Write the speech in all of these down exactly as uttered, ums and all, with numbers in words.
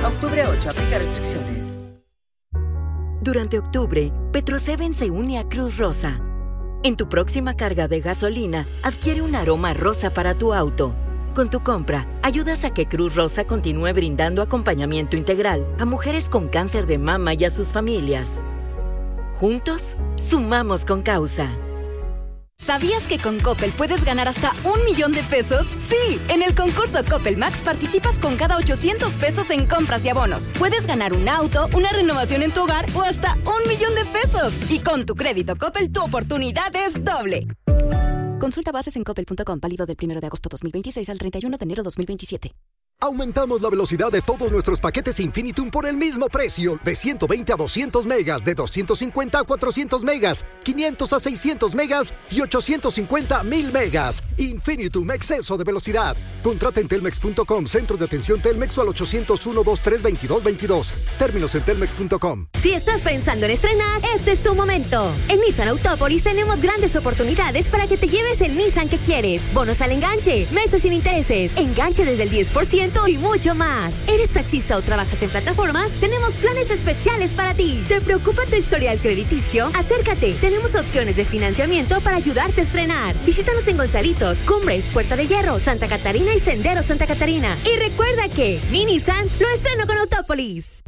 Octubre ocho, aplica restricciones. Durante octubre, Petroseven se une a Cruz Rosa. En tu próxima carga de gasolina, adquiere un aroma rosa para tu auto. Con tu compra, ayudas a que Cruz Rosa continúe brindando acompañamiento integral a mujeres con cáncer de mama y a sus familias. Juntos, sumamos con causa. ¿Sabías que con Coppel puedes ganar hasta un millón de pesos? Sí, en el concurso Coppel Max participas con cada ochocientos pesos en compras y abonos. Puedes ganar un auto, una renovación en tu hogar o hasta un millón de pesos. Y con tu crédito Coppel, tu oportunidad es doble. Consulta bases en coppel punto com, válido del primero de agosto dos mil veintiséis al treinta y uno de enero dos mil veintisiete. Aumentamos la velocidad de todos nuestros paquetes Infinitum por el mismo precio, de ciento veinte a doscientos megas, de doscientos cincuenta a cuatrocientos megas, quinientos a seiscientos megas y ochocientos cincuenta a mil megas. Infinitum, exceso de velocidad. Contrata en telmex punto com, centros de atención Telmex o al ochocientos uno, veintitrés, veintidós veintidós. Términos en telmex punto com. Si estás pensando en estrenar, este es tu momento. En Nissan Autópolis tenemos grandes oportunidades para que te lleves el Nissan que quieres. Bonos al enganche, meses sin intereses, enganche desde el diez por ciento y mucho más. ¿Eres taxista o trabajas en plataformas? Tenemos planes especiales para ti. ¿Te preocupa tu historial crediticio? Acércate. Tenemos opciones de financiamiento para ayudarte a estrenar. Visítanos en Gonzalitos, Cumbres, Puerta de Hierro, Santa Catarina y Sendero Santa Catarina. Y recuerda que mi Nissan lo estreno con Autópolis.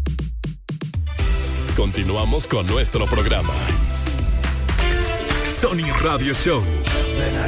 Continuamos con nuestro programa. Sony Radio Show.